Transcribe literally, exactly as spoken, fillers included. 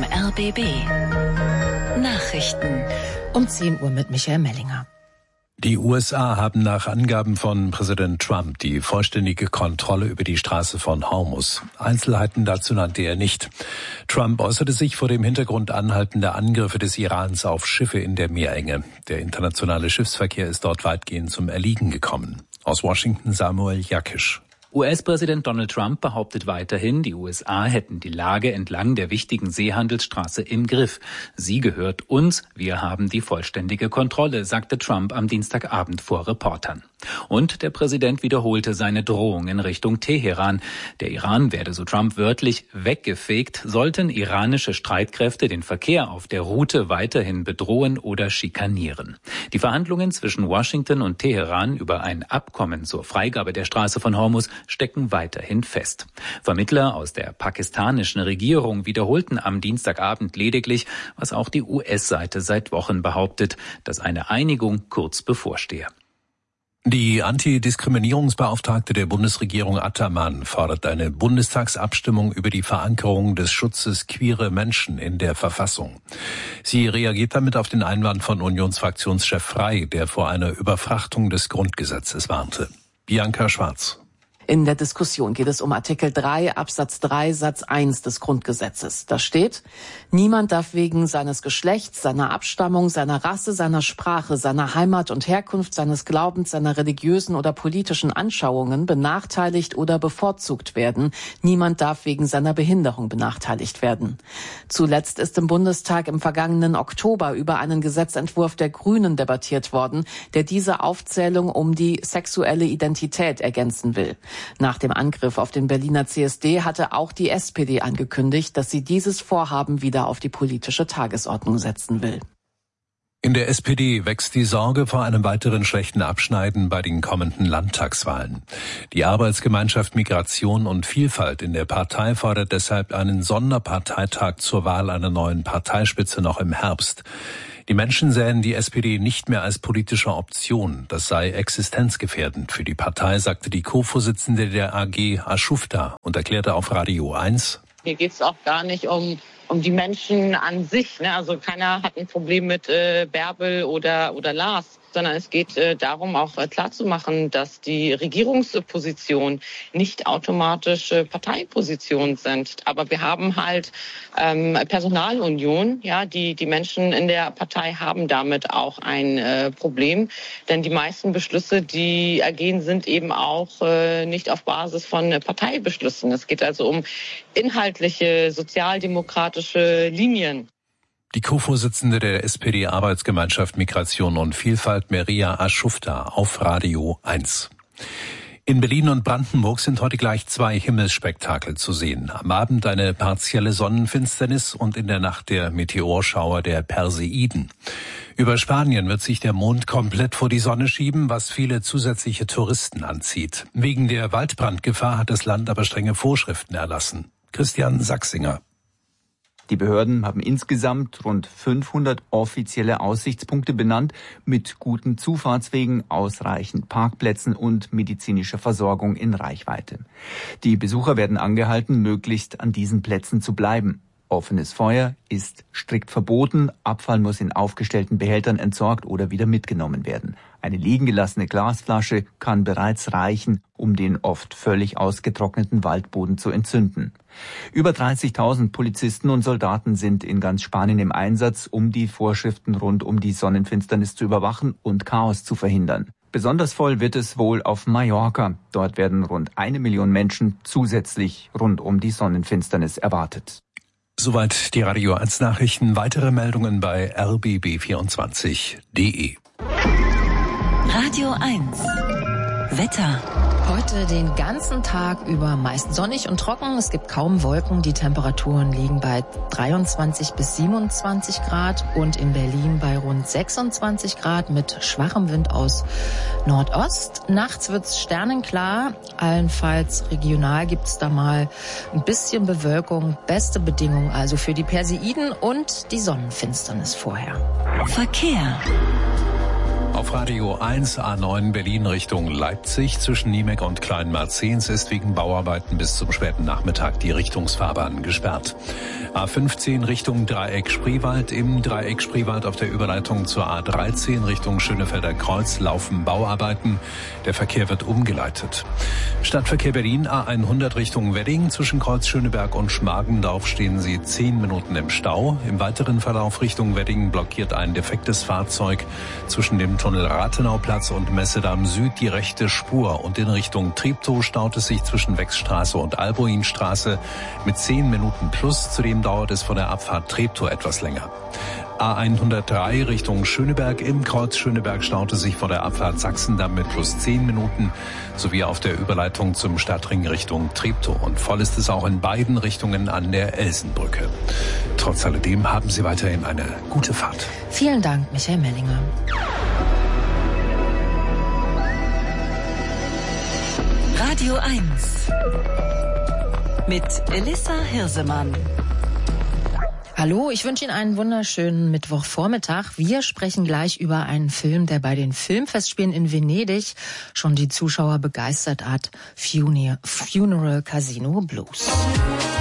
R B B. Nachrichten um zehn Uhr mit Michael Mellinger. Die U S A haben nach Angaben von Präsident Trump die vollständige Kontrolle über die Straße von Hormuz. Einzelheiten dazu nannte er nicht. Trump äußerte sich vor dem Hintergrund anhaltender Angriffe des Irans auf Schiffe in der Meerenge. Der internationale Schiffsverkehr ist dort weitgehend zum Erliegen gekommen. Aus Washington Samuel Jakisch. U S-Präsident Donald Trump behauptet weiterhin, die U S A hätten die Lage entlang der wichtigen Seehandelsstraße im Griff. Sie gehört uns, wir haben die vollständige Kontrolle, sagte Trump am Dienstagabend vor Reportern. Und der Präsident wiederholte seine Drohung in Richtung Teheran. Der Iran werde, so Trump wörtlich, weggefegt, sollten iranische Streitkräfte den Verkehr auf der Route weiterhin bedrohen oder schikanieren. Die Verhandlungen zwischen Washington und Teheran über ein Abkommen zur Freigabe der Straße von Hormuz stecken weiterhin fest. Vermittler aus der pakistanischen Regierung wiederholten am Dienstagabend lediglich, was auch die U S-Seite seit Wochen behauptet, dass eine Einigung kurz bevorstehe. Die Antidiskriminierungsbeauftragte der Bundesregierung Ataman fordert eine Bundestagsabstimmung über die Verankerung des Schutzes queerer Menschen in der Verfassung. Sie reagiert damit auf den Einwand von Unionsfraktionschef Frey, der vor einer Überfrachtung des Grundgesetzes warnte. Bianca Schwarz. In der Diskussion geht es um Artikel drei Absatz drei Satz eins des Grundgesetzes. Da steht: Niemand darf wegen seines Geschlechts, seiner Abstammung, seiner Rasse, seiner Sprache, seiner Heimat und Herkunft, seines Glaubens, seiner religiösen oder politischen Anschauungen benachteiligt oder bevorzugt werden. Niemand darf wegen seiner Behinderung benachteiligt werden. Zuletzt ist im Bundestag im vergangenen Oktober über einen Gesetzentwurf der Grünen debattiert worden, der diese Aufzählung um die sexuelle Identität ergänzen will. Nach dem Angriff auf den Berliner C S D hatte auch die S P D angekündigt, dass sie dieses Vorhaben wieder auf die politische Tagesordnung setzen will. In der S P D wächst die Sorge vor einem weiteren schlechten Abschneiden bei den kommenden Landtagswahlen. Die Arbeitsgemeinschaft Migration und Vielfalt in der Partei fordert deshalb einen Sonderparteitag zur Wahl einer neuen Parteispitze noch im Herbst. Die Menschen sähen die S P D nicht mehr als politische Option. Das sei existenzgefährdend für die Partei, sagte die Co-Vorsitzende der A G Aschufta und erklärte auf Radio eins. Hier geht es auch gar nicht um, um die Menschen an sich. Ne? Also keiner hat ein Problem mit äh, Bärbel oder, oder Lars, sondern es geht äh, darum, auch äh, klarzumachen, dass die Regierungspositionen nicht automatisch äh, Parteipositionen sind. Aber wir haben halt ähm, Personalunion, ja, die, die Menschen in der Partei haben damit auch ein äh, Problem. Denn die meisten Beschlüsse, die ergehen, sind eben auch äh, nicht auf Basis von äh, Parteibeschlüssen. Es geht also um inhaltliche, sozialdemokratische Linien. Die Co-Vorsitzende der S P D-Arbeitsgemeinschaft Migration und Vielfalt, Meria Aschufta, auf Radio eins. In Berlin und Brandenburg sind heute gleich zwei Himmelsspektakel zu sehen. Am Abend eine partielle Sonnenfinsternis und in der Nacht der Meteorschauer der Perseiden. Über Spanien wird sich der Mond komplett vor die Sonne schieben, was viele zusätzliche Touristen anzieht. Wegen der Waldbrandgefahr hat das Land aber strenge Vorschriften erlassen. Christian Sachsinger. Die Behörden haben insgesamt rund fünfhundert offizielle Aussichtspunkte benannt, mit guten Zufahrtswegen, ausreichend Parkplätzen und medizinischer Versorgung in Reichweite. Die Besucher werden angehalten, möglichst an diesen Plätzen zu bleiben. Offenes Feuer ist strikt verboten, Abfall muss in aufgestellten Behältern entsorgt oder wieder mitgenommen werden. Eine liegen gelassene Glasflasche kann bereits reichen, um den oft völlig ausgetrockneten Waldboden zu entzünden. Über dreißigtausend Polizisten und Soldaten sind in ganz Spanien im Einsatz, um die Vorschriften rund um die Sonnenfinsternis zu überwachen und Chaos zu verhindern. Besonders voll wird es wohl auf Mallorca. Dort werden rund eine Million Menschen zusätzlich rund um die Sonnenfinsternis erwartet. Soweit die Radio eins Nachrichten. Weitere Meldungen bei r b b vierundzwanzig punkt d e. Radio eins. Wetter. Heute den ganzen Tag über meist sonnig und trocken. Es gibt kaum Wolken. Die Temperaturen liegen bei dreiundzwanzig bis siebenundzwanzig Grad und in Berlin bei rund sechsundzwanzig Grad mit schwachem Wind aus Nordost. Nachts wird's sternenklar. Allenfalls regional gibt's da mal ein bisschen Bewölkung. Beste Bedingungen also für die Perseiden und die Sonnenfinsternis vorher. Verkehr. Auf Radio eins A neun Berlin Richtung Leipzig zwischen Niemek und Kleinmarzens ist wegen Bauarbeiten bis zum späten Nachmittag die Richtungsfahrbahn gesperrt. A fünfzehn Richtung Dreieck Spreewald. Im Dreieck Spreewald auf der Überleitung zur A dreizehn Richtung Schönefelder Kreuz laufen Bauarbeiten. Der Verkehr wird umgeleitet. Stadtverkehr Berlin A hundert Richtung Wedding. Zwischen Kreuz Schöneberg und Schmargendorf stehen Sie zehn Minuten im Stau. Im weiteren Verlauf Richtung Wedding blockiert ein defektes Fahrzeug zwischen dem Tunnel Rathenauplatz und Messedamm Süd die rechte Spur, und in Richtung Treptow staut es sich zwischen Wechsstraße und Albuinstraße mit zehn Minuten plus. Zudem dauert es vor der Abfahrt Treptow etwas länger. A hundertdrei Richtung Schöneberg. Im Kreuz Schöneberg staut es sich vor der Abfahrt Sachsendamm mit plus zehn Minuten sowie auf der Überleitung zum Stadtring Richtung Treptow. Und voll ist es auch in beiden Richtungen an der Elsenbrücke. Trotz alledem haben Sie weiterhin eine gute Fahrt. Vielen Dank, Michael Mellinger. Radio eins mit Elissa Hirsemann. Hallo, ich wünsche Ihnen einen wunderschönen Mittwochvormittag. Wir sprechen gleich über einen Film, der bei den Filmfestspielen in Venedig schon die Zuschauer begeistert hat. Funeral Casino Blues.